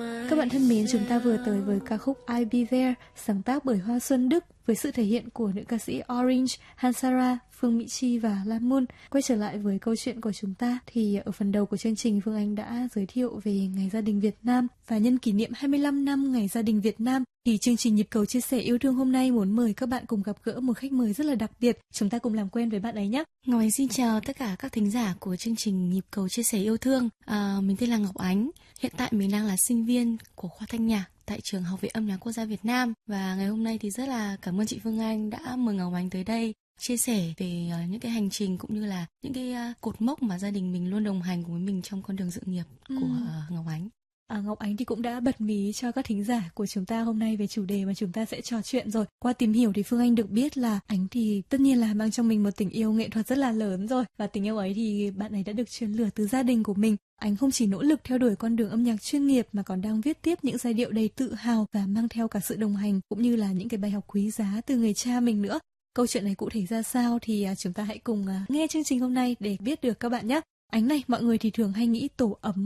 Các bạn thân mến, chúng ta vừa tới với ca khúc I'll Be There, sáng tác bởi Hoa Xuân Đức với sự thể hiện của nữ ca sĩ Orange, Hansara, Phương Mỹ Chi và Lan Moon. Quay trở lại với câu chuyện của chúng ta thì ở phần đầu của chương trình, Phương Anh đã giới thiệu về Ngày Gia đình Việt Nam, và nhân kỷ niệm 25 năm Ngày Gia đình Việt Nam thì chương trình Nhịp cầu chia sẻ yêu thương hôm nay muốn mời các bạn cùng gặp gỡ một khách mời rất là đặc biệt. Chúng ta cùng làm quen với bạn ấy nhé. Ngọc Ánh xin chào tất cả các thính giả của chương trình Nhịp cầu chia sẻ yêu thương. Mình tên là Ngọc Ánh. Hiện tại mình đang là sinh viên của khoa thanh nhạc tại trường Học viện Âm nhạc Quốc gia Việt Nam. Và ngày hôm nay thì rất là cảm ơn chị Phương Anh đã mời Ngọc Ánh tới đây chia sẻ về những cái hành trình cũng như là những cái cột mốc mà gia đình mình luôn đồng hành cùng với mình trong con đường sự nghiệp của Ngọc Ánh. Ngọc Ánh thì cũng đã bật mí cho các thính giả của chúng ta hôm nay về chủ đề mà chúng ta sẽ trò chuyện rồi. Qua tìm hiểu thì Phương Anh được biết là Ánh thì tất nhiên là mang trong mình một tình yêu nghệ thuật rất là lớn rồi. Và tình yêu ấy thì bạn ấy đã được truyền lửa từ gia đình của mình. Ánh không chỉ nỗ lực theo đuổi con đường âm nhạc chuyên nghiệp mà còn đang viết tiếp những giai điệu đầy tự hào và mang theo cả sự đồng hành cũng như là những cái bài học quý giá từ người cha mình nữa. Câu chuyện này cụ thể ra sao thì chúng ta hãy cùng nghe chương trình hôm nay để biết được các bạn nhé. Ánh này, mọi người thì thường hay nghĩ tổ ấm